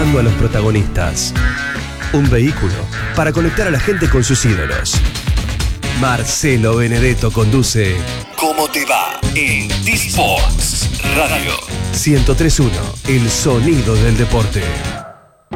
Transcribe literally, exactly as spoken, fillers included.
acercando a los protagonistas. Un vehículo para conectar a la gente con sus ídolos. Marcelo Benedetto conduce ¿Cómo te va? En T-Sports Radio ciento tres punto uno, el sonido del deporte.